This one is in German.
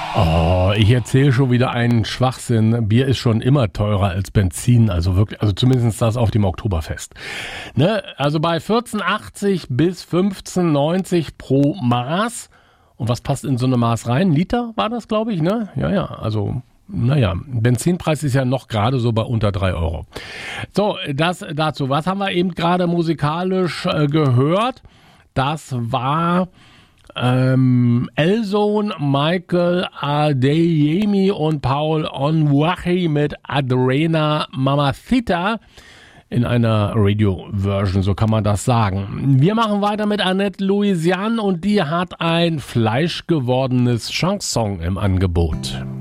Oh, ich erzähle schon wieder einen Schwachsinn. Bier ist schon immer teurer als Benzin, also wirklich, also zumindest das auf dem Oktoberfest. Ne? Also bei 14,80 bis 15,90 pro Maß. Und was passt in so eine Maß rein? Liter war das, glaube ich, ne? Ja, also, naja, Benzinpreis ist ja noch gerade so bei unter 3 Euro. So, das dazu. Was haben wir eben gerade musikalisch gehört? Das war Elzone, Michael Adeyemi und Paul Onwuachi mit Adrena Mamacita in einer Radio-Version, so kann man das sagen. Wir machen weiter mit Annette Louisiane und die hat ein fleischgewordenes Chanson im Angebot.